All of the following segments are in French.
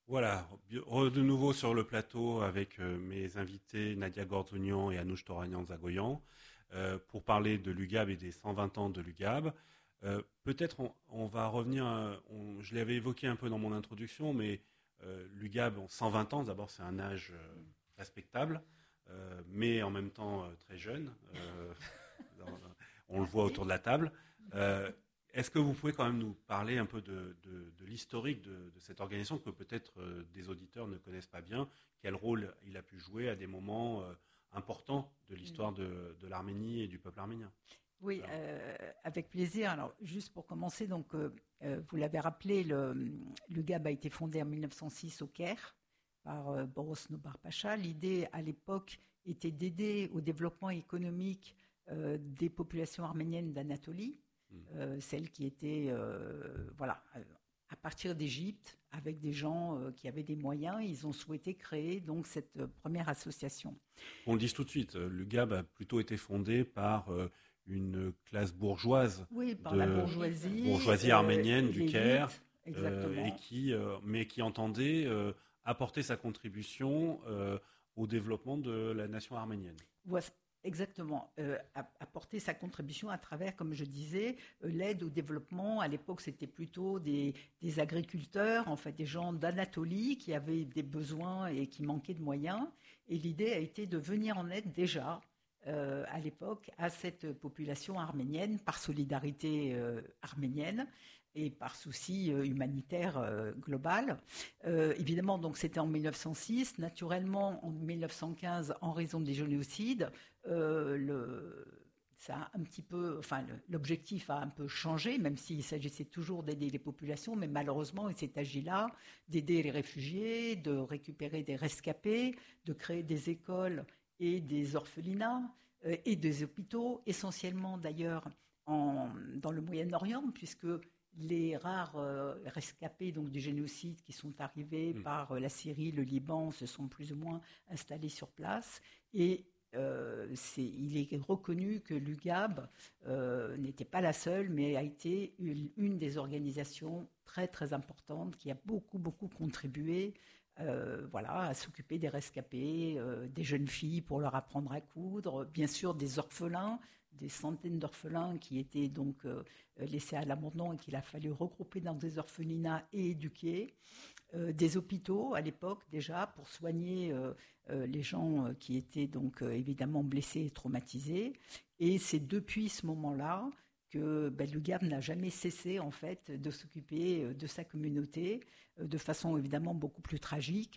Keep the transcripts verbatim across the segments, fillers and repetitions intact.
Voilà, re- de nouveau sur le plateau avec euh, mes invités Nadia Gordonian et Anouche Toragnan-Zagoyan euh, pour parler de l'U G A B et des cent vingt ans de l'U G A B. Euh, peut-être on, on va revenir, à- on- je l'avais évoqué un peu dans mon introduction, mais euh, l'U G A B, en cent vingt ans, d'abord c'est un âge euh, respectable, euh, mais en même temps euh, très jeune. Euh, dans- on le voit autour de la table. Euh, Est-ce que vous pouvez quand même nous parler un peu de, de, de l'historique de, de cette organisation que peut-être euh, des auditeurs ne connaissent pas bien? Quel rôle il a pu jouer à des moments euh, importants de l'histoire de, de l'Arménie et du peuple arménien? Oui, Alors, euh, avec plaisir. Alors, juste pour commencer, donc, euh, euh, vous l'avez rappelé, le, le G A B a été fondé en mille neuf cent six au Caire par euh, Boros Nobar Pacha. L'idée, à l'époque, était d'aider au développement économique euh, des populations arméniennes d'Anatolie, hmm. euh, celles qui étaient, euh, voilà, euh, à partir d'Égypte, avec des gens euh, qui avaient des moyens. Ils ont souhaité créer donc cette euh, première association. On le dise tout de suite, euh, l'U G A B a plutôt été fondé par euh, une classe bourgeoise Oui, par la de bourgeoisie, bourgeoisie euh, arménienne et du Caire, l'élite, euh, et exactement. qui, euh, mais qui entendait euh, apporter sa contribution euh, au développement de la nation arménienne. Voici- Exactement. Euh, a- apporter sa contribution à travers, comme je disais, euh, l'aide au développement. À l'époque, c'était plutôt des, des agriculteurs, en fait, des gens d'Anatolie qui avaient des besoins et qui manquaient de moyens. Et l'idée a été de venir en aide déjà, euh, à l'époque, à cette population arménienne par solidarité euh, arménienne et par souci euh, humanitaire euh, global. Euh, évidemment, donc c'était en mille neuf cent six. Naturellement, en mille neuf cent quinze, en raison des génocides, euh, le, ça a un petit peu, enfin, le- l'objectif a un peu changé, même s'il s'agissait toujours d'aider les populations, mais malheureusement, il s'est agi là d'aider les réfugiés, de récupérer des rescapés, de créer des écoles et des orphelinats euh, et des hôpitaux, essentiellement d'ailleurs en, dans le Moyen-Orient, puisque les rares euh, rescapés donc, du génocide qui sont arrivés Hmm. par euh, la Syrie, le Liban, se sont plus ou moins installés sur place. Et euh, c'est, il est reconnu que l'U G A B euh, n'était pas la seule, mais a été une, une des organisations très très importantes qui a beaucoup beaucoup contribué euh, voilà, à s'occuper des rescapés, euh, des jeunes filles pour leur apprendre à coudre, bien sûr des orphelins, des centaines d'orphelins qui étaient donc euh, laissés à l'abandon et qu'il a fallu regrouper dans des orphelinats et éduquer, euh, des hôpitaux à l'époque déjà pour soigner euh, euh, les gens euh, qui étaient donc euh, évidemment blessés et traumatisés. Et c'est depuis ce moment-là que ben, l'U G A B n'a jamais cessé en fait de s'occuper euh, de sa communauté euh, de façon évidemment beaucoup plus tragique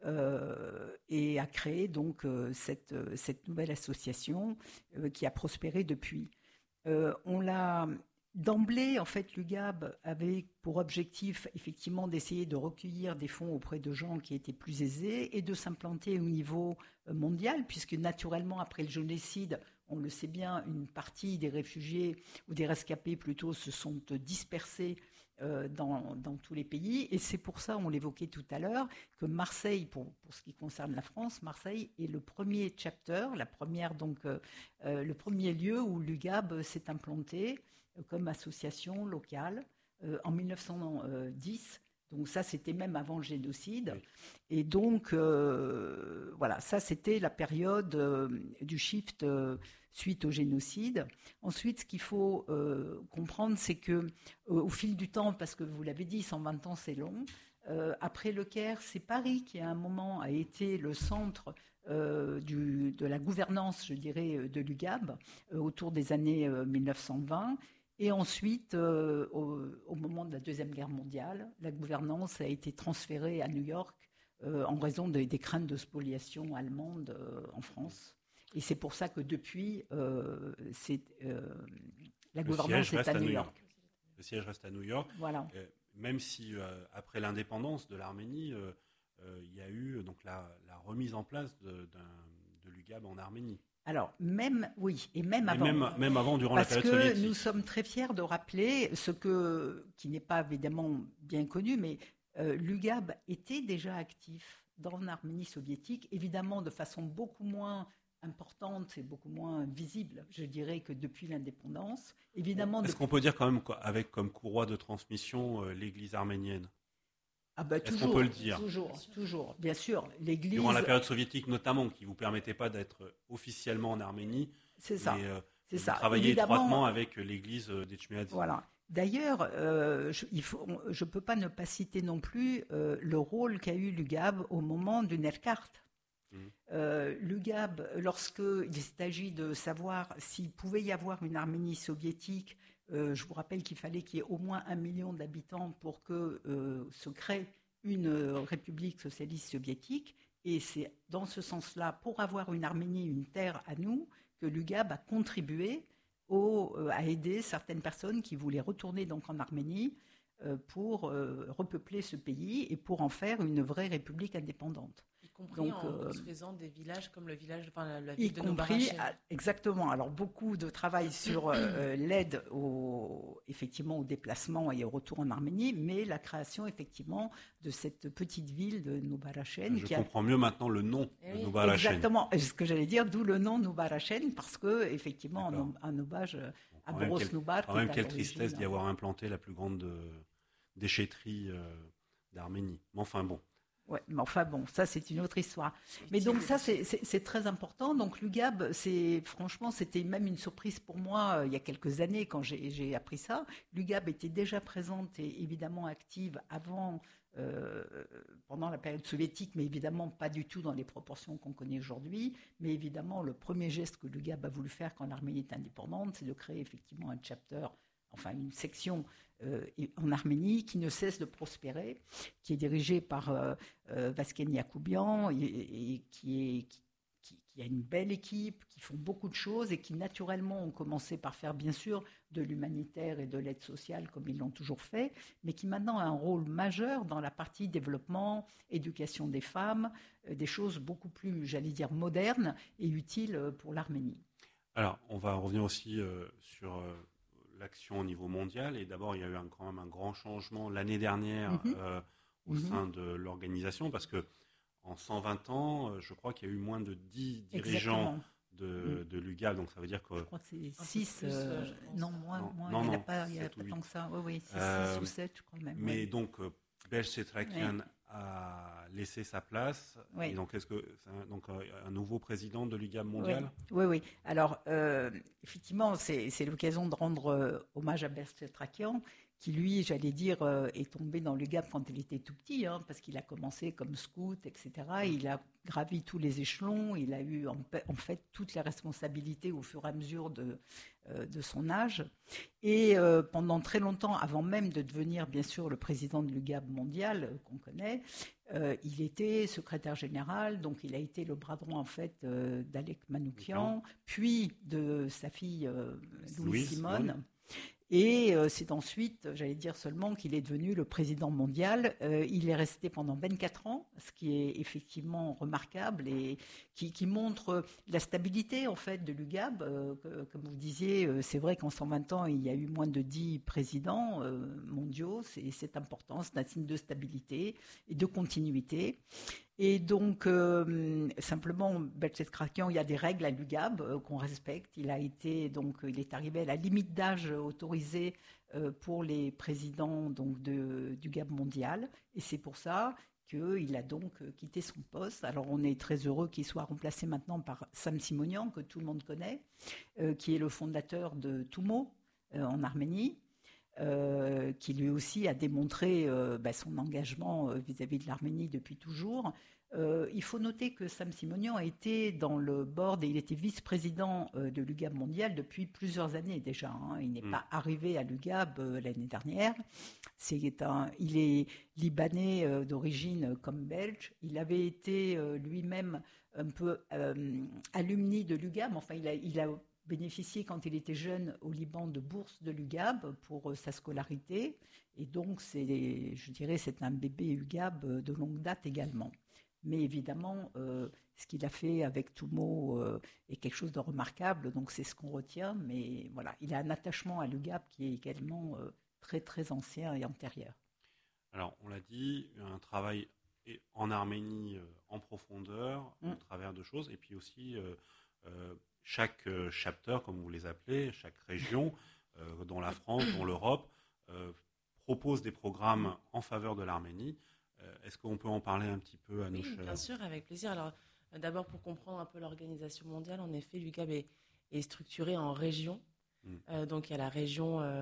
euh, et a créé donc euh, cette, euh, cette nouvelle association euh, qui a prospéré depuis. Euh, on l'a d'emblée, en fait, l'U G A B avait pour objectif effectivement d'essayer de recueillir des fonds auprès de gens qui étaient plus aisés et de s'implanter au niveau euh, mondial, puisque naturellement, après le génocide, on le sait bien, une partie des réfugiés ou des rescapés plutôt se sont dispersés euh, dans, dans, tous les pays. Et c'est pour ça, on l'évoquait tout à l'heure, que Marseille, pour, pour, ce qui concerne la France, Marseille est le premier chapter, la première donc euh, euh, le premier lieu où l'U G A B s'est implanté euh, comme association locale euh, en mille neuf cent dix. Donc ça, c'était même avant le génocide. Oui. Et donc, euh, voilà, ça, c'était la période euh, du shift euh, suite au génocide. Ensuite, ce qu'il faut euh, comprendre, c'est que euh, au fil du temps, parce que vous l'avez dit, cent vingt ans, c'est long, euh, après le Caire, c'est Paris qui, à un moment, a été le centre euh, du, de la gouvernance, je dirais, de l'U G A B euh, autour des années euh, mille neuf cent vingt. Et ensuite, euh, au, au, moment de la Deuxième Guerre mondiale, la gouvernance a été transférée à New York euh, en raison des, des craintes de spoliation allemande euh, en France. Et c'est pour ça que depuis, euh, euh, la Le siège gouvernance est à reste à New New York. York. Le siège reste à New York. Voilà. Euh, même si euh, après l'indépendance de l'Arménie, euh, euh, il y a eu donc la, la remise en place de, de l'U G A B en Arménie. Alors, même, oui, et même Et avant. même, même avant, durant la Parce période que nous soviétique. sommes très fiers de rappeler ce que, qui n'est pas évidemment bien connu, mais euh, l'U G A B était déjà actif dans l'Arménie soviétique, évidemment de façon beaucoup moins importante et beaucoup moins visible, je dirais, que depuis l'indépendance. Évidemment, Est-ce qu'on depuis, peut dire quand même avec comme courroie de transmission euh, l'Église arménienne? Ah bah, Est-ce toujours, qu'on peut le dire? toujours, toujours. Bien sûr, l'Église. Durant la période soviétique notamment, qui ne vous permettait pas d'être officiellement en Arménie, C'est ça. mais euh, C'est vous ça. travaillez Évidemment, étroitement avec l'Église d'Etchmiadzin. voilà. D'ailleurs, euh, je ne peux pas ne pas citer non plus euh, le rôle qu'a eu l'U G A B au moment du Nerkart. Mmh. Euh, L'U G A B, lorsqu'il s'agit de savoir s'il pouvait y avoir une Arménie soviétique, euh, je vous rappelle qu'il fallait qu'il y ait au moins un million d'habitants pour que euh, se crée une euh, république socialiste soviétique. Et c'est dans ce sens-là, pour avoir une Arménie, une terre à nous, que l'U G A B a contribué au, euh, à aider certaines personnes qui voulaient retourner donc en Arménie euh, pour euh, repeupler ce pays et pour en faire une vraie république indépendante. Y compris donc, en euh, construisant des villages comme le village, enfin, la, la ville de Novarachel. Exactement. Alors beaucoup de travail sur euh, l'aide au, effectivement au déplacement et au retour en Arménie, mais la création effectivement de cette petite ville de Novarachel. Je qui comprends a... mieux maintenant le nom eh de oui. Novarachel. Exactement. C'est ce que j'allais dire, d'où le nom Novarachel, parce que effectivement en, en Nobage, à bon, Boros-Noubar. Quand même quelle tristesse d'y avoir implanté la plus grande euh, déchetterie euh, d'Arménie. Mais enfin bon. Ouais, mais enfin bon, ça c'est une autre histoire. Mais donc ça c'est, c'est, c'est très important. Donc l'U G A B, c'est franchement c'était même une surprise pour moi euh, il y a quelques années quand j'ai, j'ai appris ça. L'U G A B était déjà présente et évidemment active avant, euh, pendant la période soviétique, mais évidemment pas du tout dans les proportions qu'on connaît aujourd'hui. Mais évidemment le premier geste que l'U G A B a voulu faire quand l'Arménie est indépendante, c'est de créer effectivement un chapter, enfin une section euh, en Arménie qui ne cesse de prospérer, qui est dirigée par euh, euh, Vasken Yakoubian et, et qui, est, qui, qui a une belle équipe, qui font beaucoup de choses et qui naturellement ont commencé par faire bien sûr de l'humanitaire et de l'aide sociale comme ils l'ont toujours fait, mais qui maintenant a un rôle majeur dans la partie développement, éducation des femmes, euh, des choses beaucoup plus, j'allais dire, modernes et utiles pour l'Arménie. Alors, on va revenir aussi euh, sur... Euh l'action au niveau mondial. Et d'abord, il y a eu un, quand même un grand changement l'année dernière mm-hmm. euh, au mm-hmm. sein de l'organisation, parce que en cent vingt ans, je crois qu'il y a eu moins de dix dirigeants de, de l'U G A B. Donc ça veut dire que... Je crois que c'est six, euh, non, moins, non, moins, non, il n'y en a pas, il y a pas tant que ça. Oui, oui, c'est euh, six ou sept, je crois même. Mais ouais. donc, euh, Belge-Setrakian oui. a laissé sa place. Oui. Et donc, est-ce que c'est un, donc, un nouveau président de l'U G A B mondial ? Oui, oui. oui. Alors, euh, effectivement, c'est, c'est l'occasion de rendre euh, hommage à Belge-Setrakian, qui, lui, j'allais dire, euh, est tombé dans l'U G A B quand il était tout petit, hein, parce qu'il a commencé comme scout, et cetera. Il a gravi tous les échelons, il a eu en, en fait toutes les responsabilités au fur et à mesure de, euh, de son âge. Et euh, pendant très longtemps, avant même de devenir, bien sûr, le président de l'U G A B mondial, euh, qu'on connaît, euh, il était secrétaire général, donc il a été le bras droit, en fait, euh, d'Alek Manoukian, okay. puis de sa fille euh, Louise Simone. Oui. Et euh, c'est ensuite, j'allais dire seulement, qu'il est devenu le président mondial. Euh, il est resté pendant vingt-quatre ans, ce qui est effectivement remarquable et qui, qui montre la stabilité en fait de l'U G A B. Euh, que, comme vous disiez, euh, c'est vrai qu'en cent vingt ans, il y a eu moins de dix présidents euh, mondiaux. C'est, c'est important, c'est un signe de stabilité et de continuité. Et donc, euh, simplement, Belge-Setrakian, il y a des règles à l'U G A B euh, qu'on respecte. Il a été, donc, il est arrivé à la limite d'âge autorisée euh, pour les présidents donc, de, du G A B mondial. Et c'est pour ça qu'il a donc quitté son poste. Alors, on est très heureux qu'il soit remplacé maintenant par Sam Simonian, que tout le monde connaît, euh, qui est le fondateur de Toumo euh, en Arménie. Euh, qui lui aussi a démontré euh, bah, son engagement euh, vis-à-vis de l'Arménie depuis toujours. Euh, il faut noter que Sam Simonian a été dans le board et il était vice-président euh, de l'U G A B mondial depuis plusieurs années déjà. Hein. Il n'est mmh. pas arrivé à l'U G A B euh, l'année dernière. C'est un, il est libanais euh, d'origine comme belge. Il avait été euh, lui-même un peu euh, alumni de l'U G A B. Enfin, il a, il a bénéficié quand il était jeune au Liban de bourse de l'U G A B pour euh, sa scolarité. Et donc, c'est, je dirais, c'est un bébé U G A B de longue date également. Mais évidemment, euh, ce qu'il a fait avec Toumo euh, est quelque chose de remarquable, donc c'est ce qu'on retient. Mais voilà, il a un attachement à l'U G A B qui est également euh, très, très ancien et antérieur. Alors, on l'a dit, un travail en Arménie euh, en profondeur, mm. au travers de choses, et puis aussi... Euh, euh, chaque euh, chapter, comme vous les appelez, chaque région, euh, dont la France, dont l'Europe, euh, propose des programmes en faveur de l'Arménie. Est-ce qu'on peut en parler un petit peu, Anouche? Oui, bien sûr, avec plaisir. Alors, d'abord, pour comprendre un peu l'organisation mondiale, en effet, l'U G A B est, est structuré en régions. Mmh. Euh, donc, il y a la région... Euh,